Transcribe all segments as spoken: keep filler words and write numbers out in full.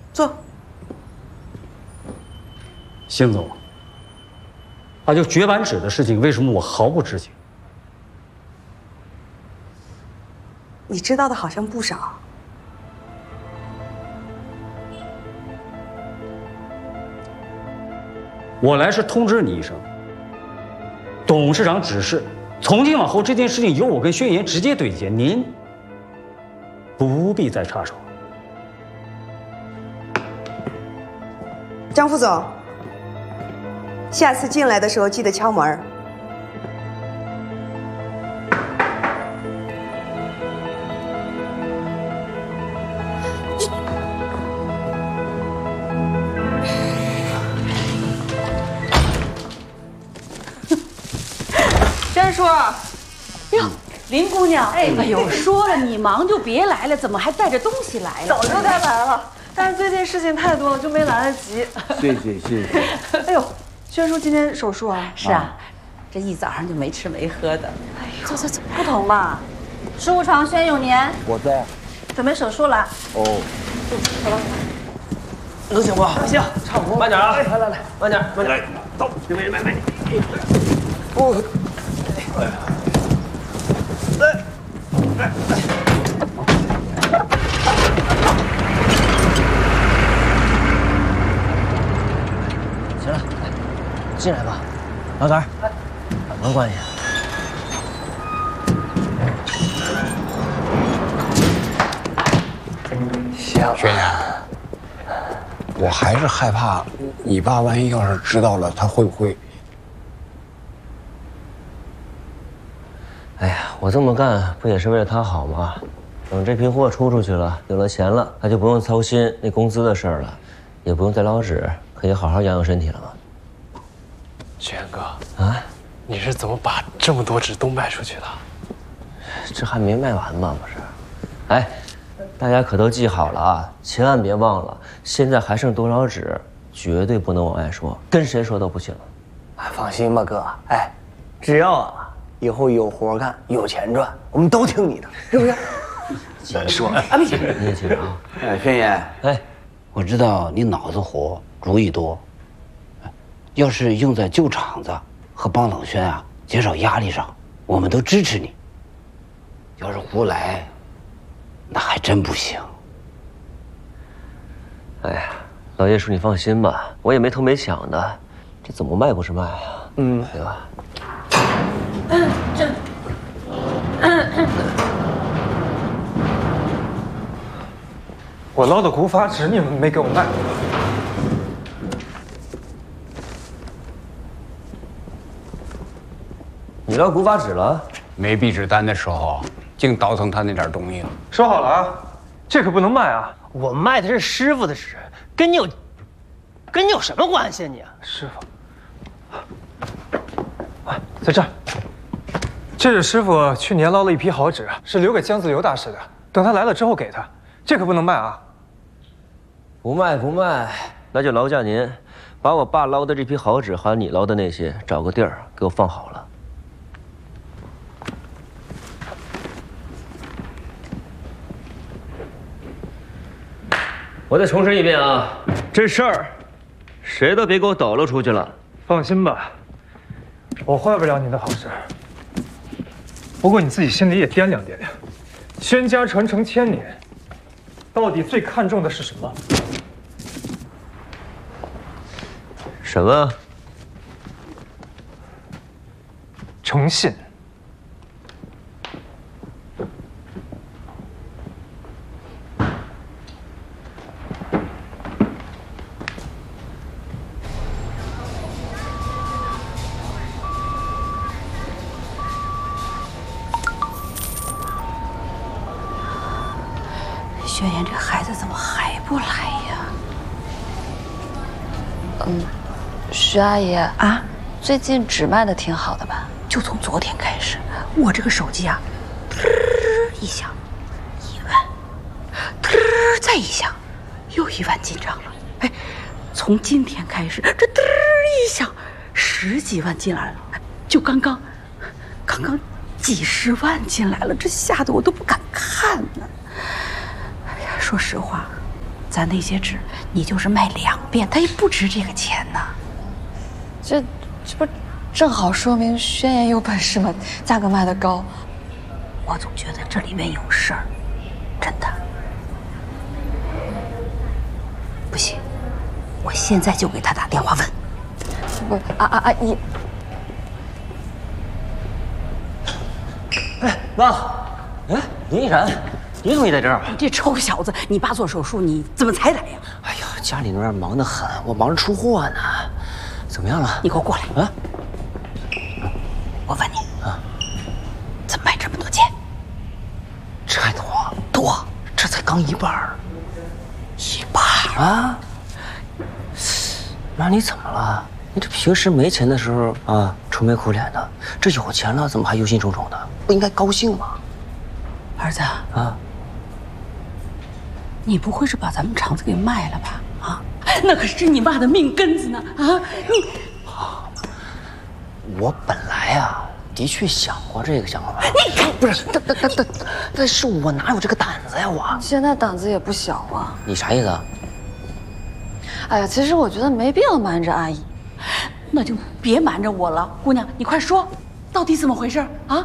坐。 邢总，啊，就绝版纸的事情，为什么我毫不知情？ 你知道的好像不少。 我来是通知你一声，董事长指示，从今往后这件事情由我跟宣言直接对接，您不必再插手。 张副总，下次进来的时候记得敲门。 宣叔，哟，林姑娘，哎，哎呦，说了你忙就别来了，怎么还带着东西来了？ 早就该来了，但是最近事情太多了，就没来得及。 谢谢谢谢。 哎呦，宣叔今天手术啊？ 是啊，这一早上就没吃没喝的。 哎呦，走走走，不疼吧？ 事务长宣永年， 我在。 准备手术了。 哦。 走了。 能行不？ 行， 差不多。 慢点啊！ 来来来， 慢点，慢点， 来，走， 别别别别。 哦。哎呀。来。来。 行了，进来吧，老杆儿，把门关一下。 行，轩轩，我还是害怕，你爸万一要是知道了，他会不会？ 哎呀，我这么干不也是为了他好吗？等这批货出出去了，有了钱了，他就不用操心那工资的事儿了，也不用再捞纸，可以好好养养身体了嘛。 轩哥啊， 你是怎么把这么多纸都卖出去的？ 这还没卖完吗？不是？哎，大家可都记好了啊，千万别忘了，现在还剩多少纸，绝对不能往外说，跟谁说都不行。 哎，放心吧，哥，哎，只要啊以后有活干、有钱赚，我们都听你的，是不是？ 你说， 啊，别急， 你也记着啊。 哎，轩言， 哎， 我知道你脑子活，主意多。要是用在救厂子和帮冷轩啊减少压力上，我们都支持你。要是胡来，那还真不行。 哎呀，老叶叔你放心吧，我也没偷没抢的，这怎么卖不是卖啊？嗯，对吧？ 这， 我捞的古法纸你们没给我卖。 你捞古法纸了？ 没壁纸单的时候，净倒腾他那点东西了。 说好了啊，这可不能卖啊！ 我卖的是师傅的纸，跟你有，跟你有什么关系啊你？ 师傅，啊，在这儿。这是师傅去年捞了一批好纸，是留给江自由大师的，等他来了之后给他。这可不能卖啊！ 不卖不卖，那就劳驾您，把我爸捞的这批好纸，还有你捞的那些，找个地儿给我放好了。我再重申一遍啊，这事儿谁都别给我抖搂出去了。 放心吧，我坏不了你的好事。不过你自己心里也掂量掂量，宣家传承千年，到底最看重的是什么？ 什么？ 诚信。 轩言这孩子怎么还不来呀？ 嗯，徐阿姨啊，最近纸卖的挺好的吧？ 就从昨天开始，我这个手机啊，嘚一响，一万，嘚再一响，又一万进账了。哎，从今天开始，这嘚一响，十几万进来了。就刚刚，刚刚几十万进来了，这吓得我都不敢看呢。说实话， 咱那些纸，你就是卖两遍，它也不值这个钱呢。 这这不正好说明宣言有本事吗？价格卖得高。 我总觉得这里面有事儿，真的。不行，我现在就给他打电话问。 不，阿阿阿姨。 哎，妈，哎，林依然，你怎么也在这儿？ 你这臭小子，你爸做手术，你怎么才来呀？ 哎呀，家里那边忙得很，我忙着出货呢。怎么样了？ 你给我过来啊！ 我问你啊，怎么卖这么多钱？ 这还多多， 这才刚一半儿。 一半儿啊！妈，你怎么了？你这平时没钱的时候啊，愁眉苦脸的，这有钱了怎么还忧心忡忡的？不应该高兴吗？ 儿子啊， 你不会是把咱们厂子给卖了吧？啊，那可是你爸的命根子呢！啊，你， 啊，我本来啊，的确想过这个想法。 你不是，但但但但但是我哪有这个胆子呀？我现在胆子也不小啊。 你啥意思啊？ 哎呀，其实我觉得没必要瞒着阿姨。 那就别瞒着我了，姑娘，你快说，到底怎么回事啊？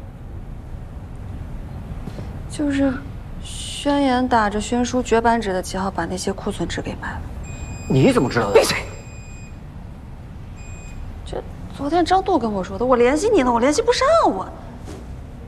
就是宣言打着宣书绝版纸的旗号，把那些库存纸给卖了。 你怎么知道的？ 闭嘴！ 这昨天张杜跟我说的，我联系你呢，我联系不上我。